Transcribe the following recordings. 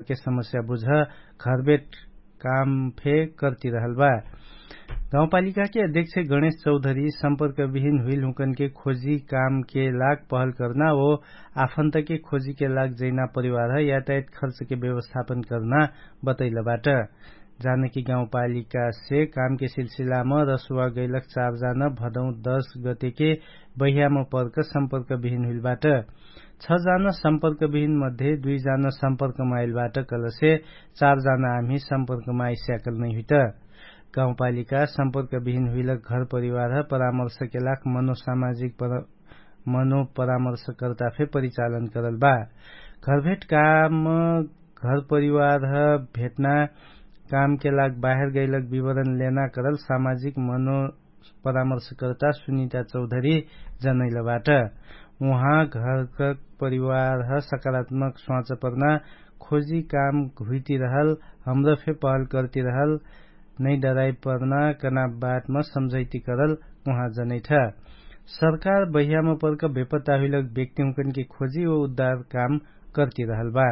के समस्या बुझ घरबेट काम फे करती रहल बा। गाउँपालिका के अध्यक्ष गणेश चौधरी संपर्क विहीन हुइल हुकन के खोजी काम के लाग पहल करना वो आफन्त के खोजी के लाग जैना परिवार यातायात खर्च के व्यवस्थापन करना बतैलबाट जानकी गाउँपालिका से काम के सिलसिला में रसुवा गैलक 4 जना भदौ 10 गते के बहियामा पर्क संपर्क विहीन हुइलबाट 6 जना संपर्क विहीन मध्ये 2 जना संपर्क आइलबाट कलसे 4 जना हामी संपर्क आइस्याकल नै हुइत। गाउँपालिका संपर्क विहीन हुइलक घर परिवार परामर्श के लाख मनोसामाजिक मनोपरामर्शकर्ता फे परिचालन करल बा। घरभेट काम घर परिवार भेटना काम के लाग बाहर गैलक विवरण लेना करल सामाजिक मनो परामर्शकर्ता सुनीता चौधरी जनैलबाट उहाँ घर परिवार सकारात्मक सोच पर्ना खोजी काम हुइती रहल हाम्रो फे पहल करती रहल नै डराई पर्ना कना बात में समझैती करल उहाँ जनैठ। सरकार बहियामा पर्क बेपत्ता हुइलक व्यक्ति हुकन के खोजी व उद्धार काम करती रहल बा।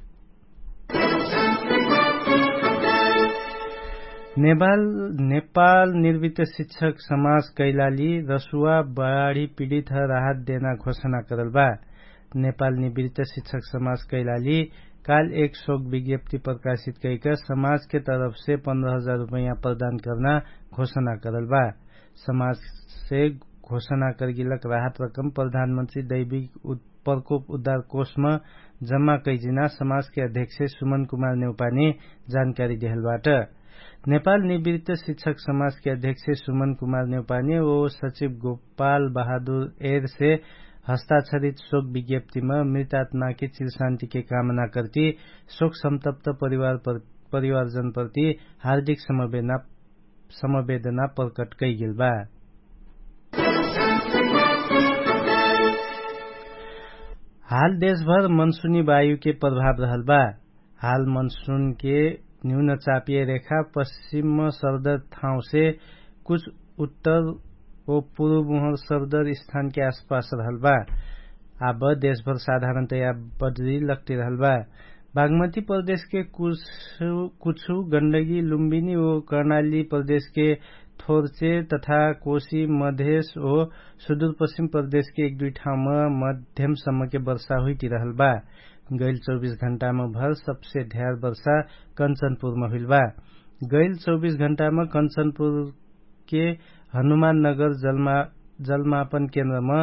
नेपाल निवृत्त शिक्षक समाज कैलाली रसुआ बाढ़ी पीड़ित राहत देना घोषणा करल बा। नेपाल निवृत्त शिक्षक समाज कैलाली काल एक शोक विज्ञप्ति प्रकाशित कैकर समाज के तरफ से 15,000 रुपया प्रदान करना घोषणा करल बा। समाज से घोषणा कर गिलक राहत रकम प्रधानमंत्री दैविक प्रकोप उद्धार कोष में जम्मा कैजिना समाज के अध्यक्ष सुमन कुमार नेउपाने जानकारी देहलबाट नेपाल निवृत्त शिक्षक समाज के अध्यक्ष सुमन कुमार नेउपाने व सचिव गोपाल बहादुर एर से हस्ताक्षरित शोक विज्ञप्ति में मृतात्मा की चिर शांति के कामना करती शोक संतप्त परिवारजन प्रति हार्दिक समवेदना प्रकट कैगिल बा। हाल देशभर मनसूनी वायु के प्रभाव रहल बा। हाल मनसून के न्यून चापीय रेखा पश्चिम सरदर ठाउँ से कुछ उत्तर वो पूर्व मुहर सरदर स्थान के आसपास रहल बा। अब देशभर साधारणतया बदली लगती रहल बा। बागमती प्रदेश के कुछ गंडकी लुम्बिनी और कर्णाली प्रदेश के थोरचे तथा कोशी मधेश और सुदूर पश्चिम प्रदेश के 1-2 ठाउँ में मध्यम सम्म के वर्षा हुई रहल बा। गैल 24 घण्टा में भर सबसे ढेर वर्षा कंचनपुर में हुइल बा। गैल 24 घण्टा में कंचनपुर के हनुमान नगर जलमापन केन्द्र में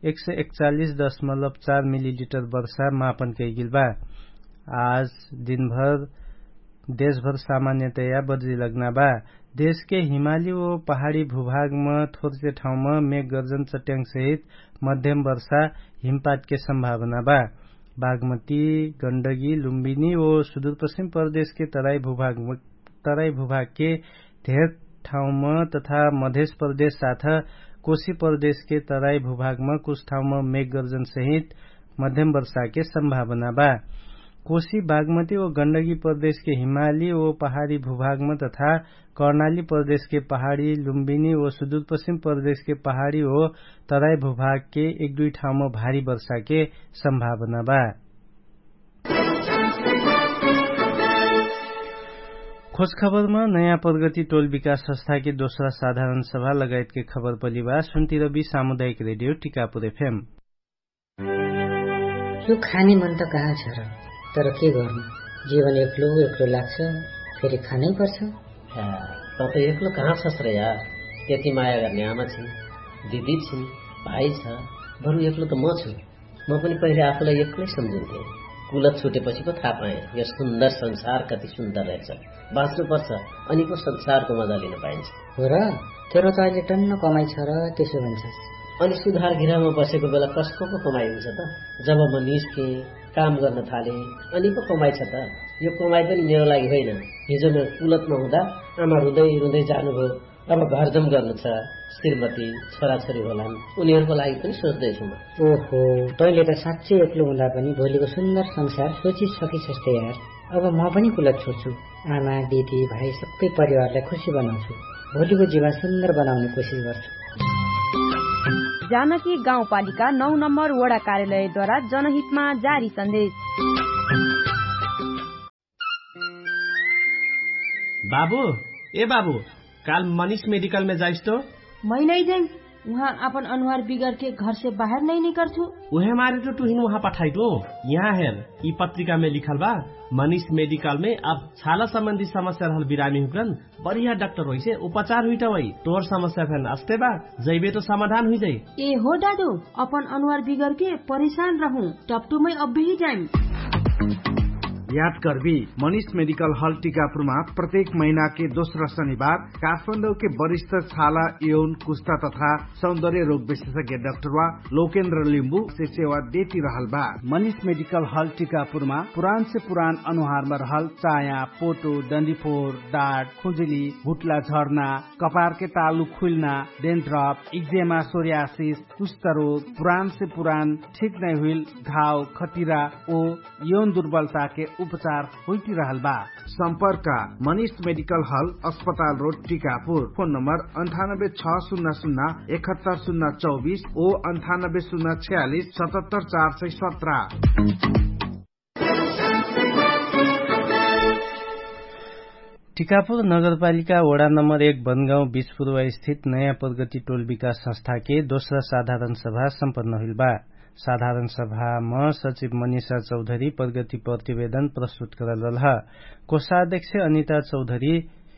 141.4 मिलीलीटर वर्षा मापन कैगिल बा। आज दिनभर देशभर सामान्यतया बदली लगना बा। देश के हिमाली व पहाड़ी भूभाग में थोरचे ठाउँ में मेघ गर्जन चट्याङ सहित मध्यम वर्षा हिमपात के संभावना बा। बागमती गंडकी लुम्बिनी और सुदूर पश्चिम प्रदेश के तराई भूभाग के ढेर ठाउँ में तथा मध्य प्रदेश साथ कोशी प्रदेश के तराई भूभाग में कुछ ठाउँ में मेघ गर्जन सहित मध्यम वर्षा के संभावना बा। कोशी बागमती और गंडकी प्रदेश के हिमाली और पहाड़ी भूभाग में तथा कर्णाली प्रदेश के पहाड़ी लुम्बिनी और सुदूर पश्चिम प्रदेश के पहाड़ी और तराई भूभाग के 1-2 ठाउँ में भारी वर्षा के संभावना बा। खोज खबर में नयाँ प्रगति टोल विकास संस्था की दोस्रा साधारण सभा लगायत के खबर परिवार सुनती रवि सामुदायिक रेडियो टिकापुर एफएम। यो खाने मन त कहाँ छ र, तर के गर्नु, जीवन एक्लो लाग्छ, फेरि खानै पर्छ। त एक्लो कहाँ छस् र यार, त्यति माया गर्ने आमा छिन्, दिदी छिन्, भाइ छ, बरु एक्लो त म छु। म पनि पहिले आफूलाई एक्लै सम्झन्थे, कुलत छुटेपछि पो थाहा पाएँ यो सुन्दर संसार कति सुन्दर रहेछ। बाँच्नुपर्छ अनि पो संसारको मजा लिन पाइन्छ। हो र, तेरो त अहिले टन्न कमाइ छ र त्यसो भन्छस्। अनि सुधार घिरामा बसेको बेला कसको पो कमाइ हुन्छ त? जब म निस्केँ, काम गर्न थालेँ, अनि पो कमाइ छ त। यो कमाइ पनि मेरो लागि होइन। हिजो म कुलतमा हुँदा आमा रुँदै जानुभयो, अब घरजम गर्नु छ, श्रीमती छोराछोरी होलान्, उनीहरूको लागि पनि सोच्दैछु म। ओहो, तैँले त साँच्चै एक्लो हुँदा पनि भोलिको सुन्दर संसार सोचिसकिछस् त यार। अब म पनि कुलत छोड्छु, आमा दिदी भाइ सबै परिवारलाई खुसी बनाउँछु, भोलिको जीवन सुन्दर बनाउने कोसिस गर्छु। जानकी गाउँपालिका 9 नम्बर वडा कार्यालयद्वारा जनहितमा जारी सन्देश। बाबू ए बाबू काल मनीष मेडिकल में जाइस तो? मैं नहीं जाइम, वहाँ अपन अनुहार बिगड़ के घर से बाहर नहीं निकल छू। उहे मारे तो तुहिन वहाँ पठाई दो। यहाँ हेर ई पत्रिका में लिखल बा मनीष मेडिकल में अब छाला संबंधी समस्या रहल बिरामी हुकन बढ़िया डॉक्टर होई से उपचार हुई वही तोर समस्या फेन अस्ते बा जइबे तो समाधान हुई जाई। ए हो दादू अपन अनुहार बिगड़ के परेशान रहूं टपटू में अब भी जाइम। याद करबी मनीष मेडिकल हॉल टीकापुरमा प्रत्येक महीना के दोस्रो शनिबार काठमाडौँ के वरिष्ठ छाला यौन कुष्ठा तथा सौंदर्य रोग विशेषज्ञ डाक्टर लोकेन्द्र लिम्बू से सेवा देती रहल बा। मनीष मेडिकल हॉल टीकापुरमा पुरान से पुरान अनुहार में रहल चाया, पोटो, डंडीफोर, दाग, खुजली, भुटला झर्ना, कपार के तालु खुलना, डेन्ड्रफ, इक्जेमा, सोरियासिस, कुष्ठ रोग, पुरान से पुरान ठीक नहीं हुई घाव, खतिरा ओ यौन दुर्बलता के उपचार होती रहल बा। संपर्क मनीष मेडिकल हॉल अस्पताल रोड टीकापुर। फोन नंबर 9860071024 ओ 9806477417। टीकापुर नगरपालिका वडा नंबर 1 बनगांव बीचपुरवा स्थित नयाँ प्रगति टोल विकास संस्था के दोस्रा साधारण सभा सम्पन्न हुई बा। साधारण सभा में सचिव मनीषा चौधरी प्रगति प्रतिवेदन प्रस्तुत करल है। कोषाध्यक्ष अनिता चौधरी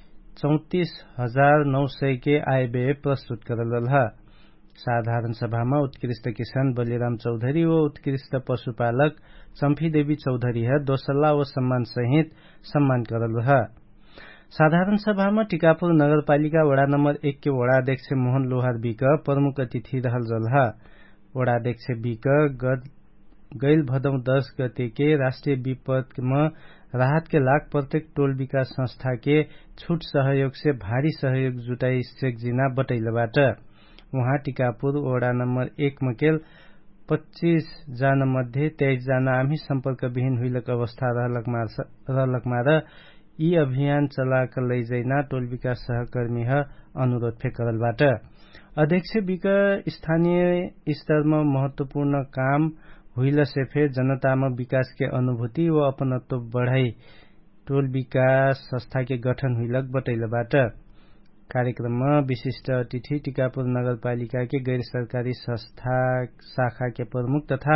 34,900 के आय व्यय प्रस्तुत करल है। साधारण सभा में उत्कृष्ट किसान बलिराम चौधरी व उत्कृष्ट पशुपालक चम्फी देवी चौधरी है दोसल्ला व सम्मान सहित सम्मान करल है। साधारण सभा में टीकापुर नगरपालिका वडा नंबर 1 के वडाध्यक्ष मोहन लोहार बिक प्रमुख अतिथि रहल है। वडाध्यक्ष बिक गैल भदौ 10 गते के राष्ट्रीय विपद में राहत के लाख प्रत्येक टोल विकास संस्था के छूट सहयोग से भारी सहयोग जुटाई शेख जिना बटैलबाट वहाँ टीकापुर वडा नंबर 1 में केवल 25 जना मध्ये 23 जना आमी संपर्क विहीन हुईलक अवस्था रहलकमा र यी अभियान चलाक लैजैना टोल विकास सहकर्मी अनुरोध फे करलबाट अध्यक्ष बिक स्थानीय स्तर में महत्वपूर्ण काम हुइल से फे जनता में विकास के अनुभूति व अपनत्व बढ़ाई टोल विकास संस्था के गठन हुइलक बतैलबाट कार्यक्रम में विशिष्ट अतिथि टीकापुर नगरपालिका के गैर सरकारी संस्था शाखा के प्रमुख तथा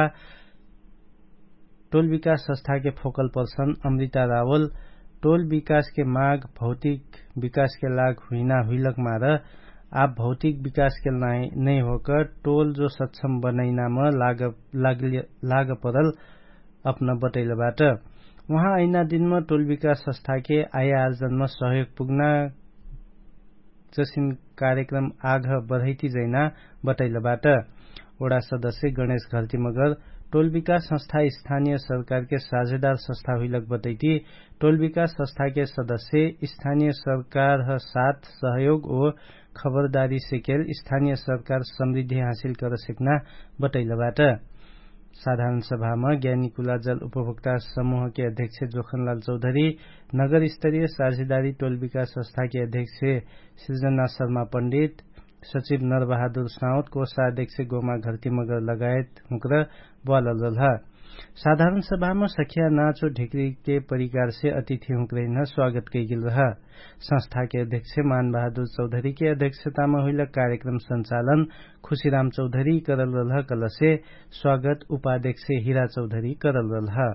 टोल विकास संस्था के फोकल पर्सन अमृता रावल टोल विकास के माग भौतिक विकास के लाग हुइना हुइलक मार आप भौतिक विकास के नहीं होकर टोल जो सक्षम बनैना में लाग परल अपना बतैलबाट वहाँ ऐना दिन में टोल विकास संस्था के आय आर्जन में सहयोग पुग्ना जसिन कार्यक्रम आग बढ़ैती जैना बतैलबाट वडा सदस्य गणेश घल्ती मगर टोल विकास संस्था स्थानीय सरकार के साझेदार संस्था हुइलक बतैती टोल विकास संस्था के सदस्य स्थानीय सरकार साथ सहयोग और खबरदारी से केल स्थानीय सरकार समृद्धि हासिल कर सकना बतैलबाट साधारण सभा में ज्ञानी कुला जल उपभोक्ता समूह के अध्यक्ष जोखनलाल चौधरी नगर स्तरीय साझेदारी टोल विकास संस्था के अध्यक्ष सृजना शर्मा पंडित सचिव नरबहादुर साउद कोषाध्यक्ष गोमा घरती मगर लगायत हुक्र बोलल है। साधारण सभा में सखिया नाच और ढिकरी के परिकार से अतिथि हुक्रेन स्वागत कैगिल रहा। संस्था के अध्यक्ष मान बहादुर चौधरी के अध्यक्षता में हुई कार्यक्रम संचालन खुशीराम चौधरी करल रहा कल से स्वागत उपाध्यक्ष हीरा चौधरी करल रहा।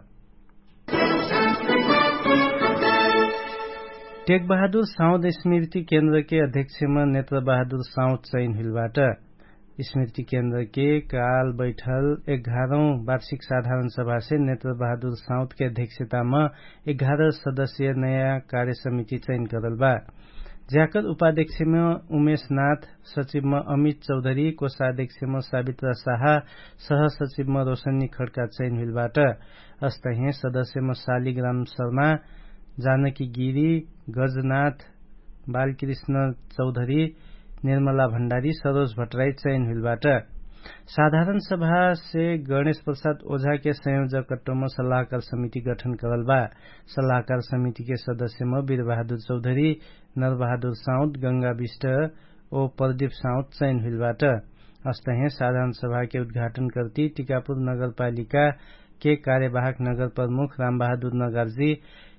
टेक बहादुर साउद स्मृति केन्द्र के अध्यक्ष में नेत्र बहादुर साउद चयन हिलबाट स्मृति केन्द्र के काल बैठल 11औं वार्षिक साधारण सभा से नेत्र बहादुर साउद के अध्यक्षता में 11 सदस्यीय नया कार्य समिति चयन करल बा। ज्याकर उपाध्यक्ष में उमेश नाथ, सचिव में अमित चौधरी, कोषाध्यक्ष में सावित्रा शाह, सह सचिव में रोशनी खड़का चयन हिलबाट अस्तही सदस्य में शालिग्राम शर्मा, जानकी गिरी, गजनाथ, बालकृष्ण चौधरी, निर्मला भण्डारी, सरोज भट्टराई चयन हिलबाट साधारण सभा से गणेश प्रसाद ओझा के संयोजकत्व में सलाहकार समिति गठन करल बा। सलाहकार समिति के सदस्य में वीर बहादुर चौधरी, नरबहादुर साउद, गंगा विष्ट और प्रदीप साउद चयन हिलबाट अस्तही साधारण सभा के उद्घाटन करती टीकापुर नगरपालिका के कार्यवाहक नगर प्रमुख राम बहादुर नगरजी